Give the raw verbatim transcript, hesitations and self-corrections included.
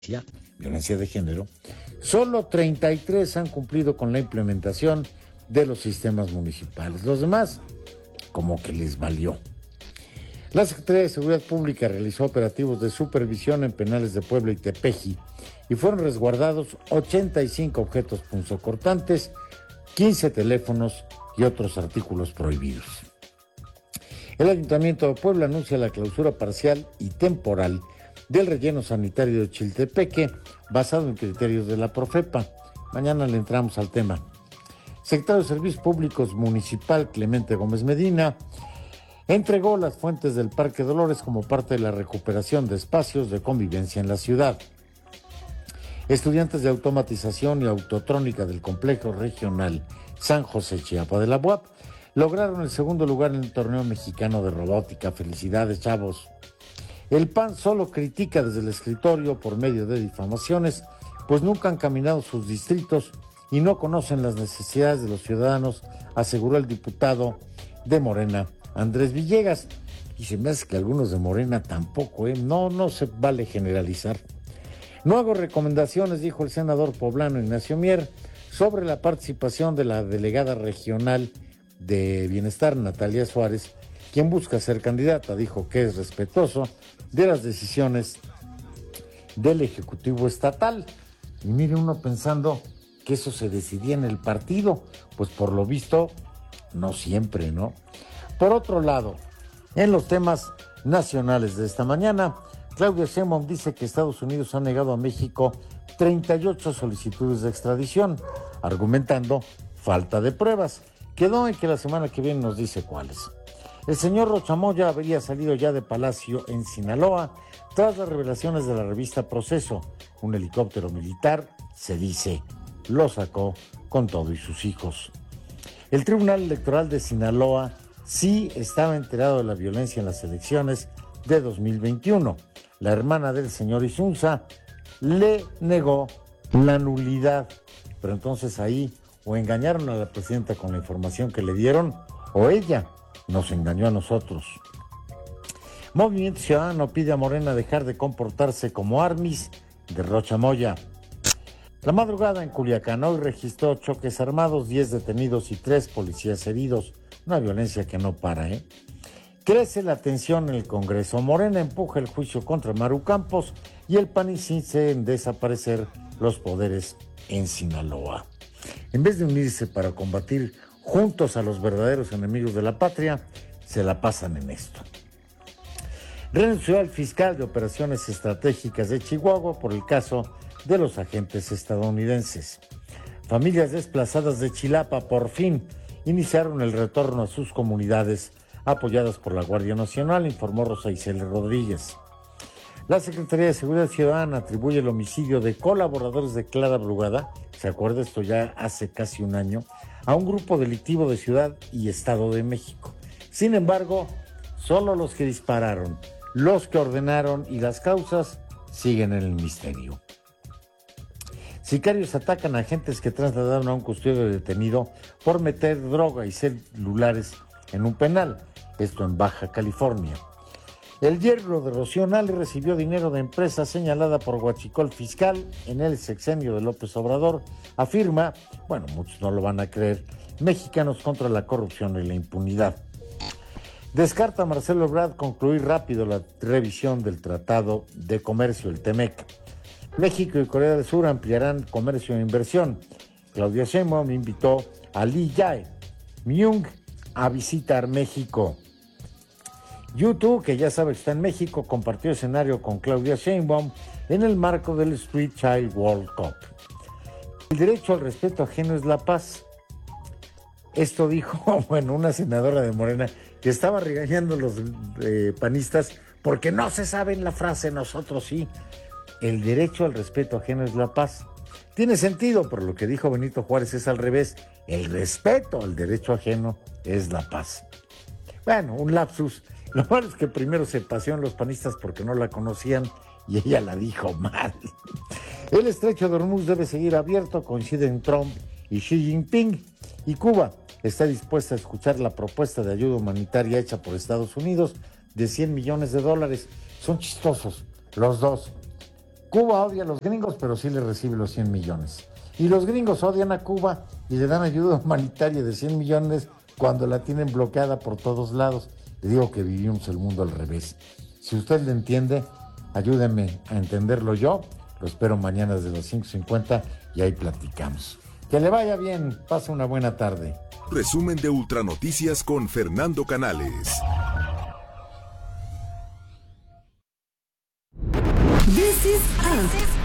violencia de género, solo treinta y tres han cumplido con la implementación de los sistemas municipales. Los demás, como que les valió. La Secretaría de Seguridad Pública realizó operativos de supervisión en penales de Puebla y Tepeji y fueron resguardados ochenta y cinco objetos punzocortantes, quince teléfonos y otros artículos prohibidos. El Ayuntamiento de Puebla anuncia la clausura parcial y temporal del relleno sanitario de Chiltepeque, basado en criterios de la Profepa. Mañana le entramos al tema. Secretario de Servicios Públicos Municipal Clemente Gómez Medina entregó las fuentes del Parque Dolores como parte de la recuperación de espacios de convivencia en la ciudad. Estudiantes de automatización y autotrónica del Complejo Regional San José Chiapa de la U A P lograron el segundo lugar en el torneo mexicano de robótica. Felicidades, chavos. El P A N solo critica desde el escritorio por medio de difamaciones, pues nunca han caminado sus distritos y no conocen las necesidades de los ciudadanos, aseguró el diputado de Morena, Andrés Villegas. Y se me hace que algunos de Morena tampoco, ¿eh? No, no se vale generalizar. No hago recomendaciones, dijo el senador poblano Ignacio Mier, sobre la participación de la delegada regional de Bienestar, Natalia Suárez, quien busca ser candidata. Dijo que es respetuoso de las decisiones del Ejecutivo Estatal. Y mire uno pensando que eso se decidía en el partido, pues por lo visto, no siempre, ¿no? Por otro lado, en los temas nacionales de esta mañana, Claudia Sheinbaum dice que Estados Unidos ha negado a México treinta y ocho solicitudes de extradición, argumentando falta de pruebas. Quedó en que la semana que viene nos dice cuáles. El señor Rocha Moya habría salido ya de Palacio en Sinaloa tras las revelaciones de la revista Proceso. Un helicóptero militar, se dice, lo sacó con todo y sus hijos. El Tribunal Electoral de Sinaloa sí estaba enterado de la violencia en las elecciones de dos mil veintiuno. La hermana del señor Isunza le negó la nulidad. Pero entonces ahí o engañaron a la presidenta con la información que le dieron, o ella nos engañó a nosotros. Movimiento Ciudadano pide a Morena dejar de comportarse como armis de Rocha Moya. La madrugada en Culiacán hoy registró choques armados, diez detenidos y tres policías heridos. Una violencia que no para, ¿eh? Crece la tensión en el Congreso. Morena empuja el juicio contra Maru Campos y el P A N insiste en desaparecer los poderes en Sinaloa. En vez de unirse para combatir juntos a los verdaderos enemigos de la patria, se la pasan en esto. Renunció el fiscal de operaciones estratégicas de Chihuahua por el caso de los agentes estadounidenses. Familias desplazadas de Chilapa por fin iniciaron el retorno a sus comunidades apoyadas por la Guardia Nacional, informó Rosa Isela Rodríguez. La Secretaría de Seguridad Ciudadana atribuye el homicidio de colaboradores de Clara Brugada, se acuerda esto ya hace casi un año, a un grupo delictivo de Ciudad y Estado de México. Sin embargo, solo los que dispararon, los que ordenaron y las causas siguen en el misterio. Sicarios atacan a agentes que trasladaron a un custodio detenido por meter droga y celulares en un penal, esto en Baja California. El yerno de Rocío Nale recibió dinero de empresa señalada por huachicol fiscal en el sexenio de López Obrador. Afirma, bueno, muchos no lo van a creer, Mexicanos contra la Corrupción y la Impunidad. Descarta Marcelo Ebrard concluir rápido la revisión del Tratado de Comercio, el TEMEC. México y Corea del Sur ampliarán comercio e inversión. Claudia Sheinbaum invitó a Lee Jae-myung a visitar México. YouTube, que ya sabe que está en México, compartió escenario con Claudia Sheinbaum en el marco del Street Child World Cup. El derecho al respeto ajeno es la paz. Esto dijo, bueno, una senadora de Morena que estaba regañando a los eh, panistas porque no se saben la frase, nosotros sí. El derecho al respeto ajeno es la paz. Tiene sentido, pero lo que dijo Benito Juárez es al revés. El respeto al derecho ajeno es la paz. Bueno, un lapsus. Lo malo es que primero se pasearon los panistas porque no la conocían y ella la dijo mal. El estrecho de Hormuz debe seguir abierto, coinciden Trump y Xi Jinping. Y Cuba está dispuesta a escuchar la propuesta de ayuda humanitaria hecha por Estados Unidos de cien millones de dólares. Son chistosos los dos. Cuba odia a los gringos, pero sí le recibe los cien millones. Y los gringos odian a Cuba y le dan ayuda humanitaria de cien millones cuando la tienen bloqueada por todos lados. Le digo que vivimos el mundo al revés. Si usted lo entiende, ayúdeme a entenderlo yo. Lo espero mañana desde las cinco cincuenta y ahí platicamos. Que le vaya bien, pase una buena tarde. Resumen de Ultranoticias con Fernando Canales. This is